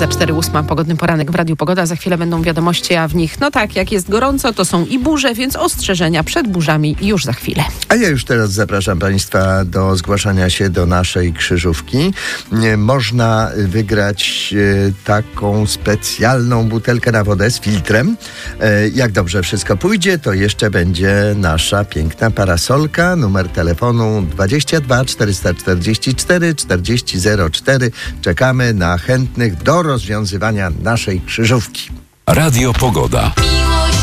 za 4:08 pogodny poranek w Radiu Pogoda. Za chwilę będą wiadomości, a w nich, no tak, jak jest gorąco, to są i burze, więc ostrzeżenia przed burzami już za chwilę. A ja już teraz zapraszam Państwa do zgłaszania się do naszej krzyżówki. Można wygrać taką specjalną butelkę na wodę z filtrem. Jak dobrze wszystko pójdzie, to jeszcze będzie nasza piękna parasolka. Numer telefonu 22 444 4004. Czekamy na chętnych do rozwiązywania naszej krzyżówki. Radio Pogoda.